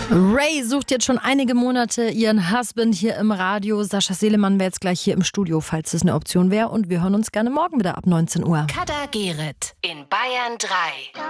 Ray sucht jetzt schon einige Monate ihren Husband hier im Radio. Sascha Selemann wäre jetzt gleich hier im Studio, falls das eine Option wäre. Und wir hören uns gerne morgen wieder ab 19 Uhr. Kada Gerrit in Bayern 3.